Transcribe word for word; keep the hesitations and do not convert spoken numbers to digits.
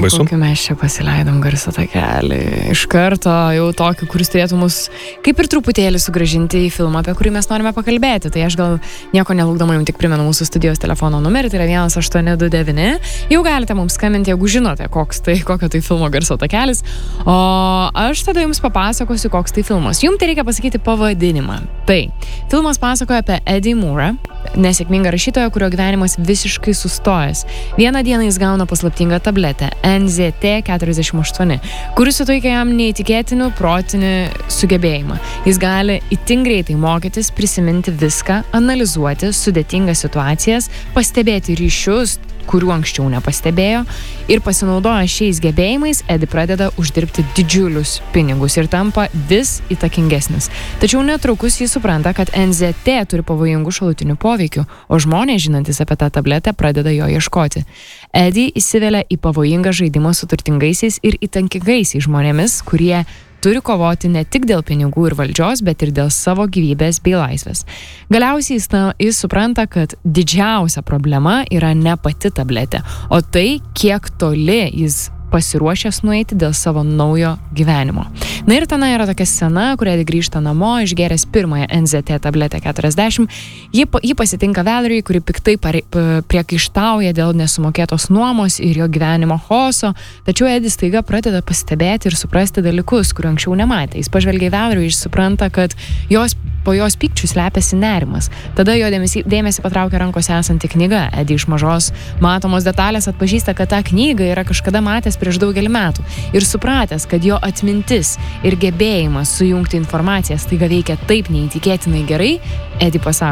baisu. Kokį mes čia pasileidom garso takelį. Iš karto jau tokį, kuris turėtų mus kaip ir truputėlį sugrąžinti į filmą, apie kurį mes norime pakalbėti. Tai aš gal nieko nelūkdama jums tik primenu mūsų studijos telefono numerį, tai yra vienas aštuoni du devyni. Jau galite mums skambinti, jeigu žinote, koks tai, kokio tai filmo garso takelis. O aš tada jums papasakosiu, koks tai filmas. Jums tai reikia pasakyti pavadinimą. Tai filmas pasakoja apie Eddie Moore, nesėkmingą rašytoją, kurio gyvenimas visiškai sustojęs. Vieną dieną jis gauna paslaptingą tabletę N Z T keturiasdešimt aštuoni, kuris suteikia jam neįtikėtinų protinį sugebėjimą. Jis gali itin greitai mokytis, prisiminti viską, analizuoti sudėtingas situacijas, pastebėti ryšius, kurių anksčiau nepastebėjo, ir pasinaudoję šiais gebėjimais, Eddie pradeda uždirbti didžiulius pinigus ir tampa vis įtakingesnis. Tačiau netrukus jis supranta, kad N Z T turi pavojingų šalutinių poveikių, o žmonės, žinantis apie tą tabletę, pradeda jo ieškoti. Eddie įsivelia į pavojingą žaidimą su turtingaisiais ir įtakingaisiais žmonėmis, kurie turi kovoti ne tik dėl pinigų ir valdžios, bet ir dėl savo gyvybės bei laisvės. Galiausiai jis, na, jis supranta, kad didžiausia problema yra ne pati tabletė, o tai, kiek toli jis pasiruošęs nueiti dėl savo naujo gyvenimo. Na ir ten yra tokia scena, kurioje grįžta namo, išgeręs pirmąją N Z T tabletę keturiasdešimt. Jį, jį pasitinka Valerie, kuri piktai priekaištauja dėl nesumokėtos nuomos ir jo gyvenimo chaoso, tačiau Eddie staiga pradeda pastebėti ir suprasti dalykus, kurių anksčiau nematė. Jis pažvelgia į Valerie ir supranta, kad jos po jos pykčių slepiasi nerimas. Tada jo dėmesį, dėmesį patraukia rankose esanti knyga. Eddie iš mažos matomos detalės atpažįsta, kad tą knygą yra kažkada matęs prieš daugelį metų. Ir supratęs, kad jo atmintis ir gebėjimas sujungti informaciją staiga veikia taip neįtikėtinai gerai, Eddie pasako: